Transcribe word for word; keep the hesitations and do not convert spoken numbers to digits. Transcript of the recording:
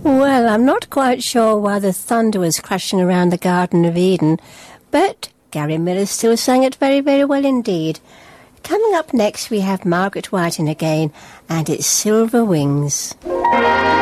Well, I'm not quite sure why the thunder was crashing around the Garden of Eden, but Gary Miller still sang it very, very well indeed. Coming up next, we have Margaret Whiting again, and it's Silver Wings.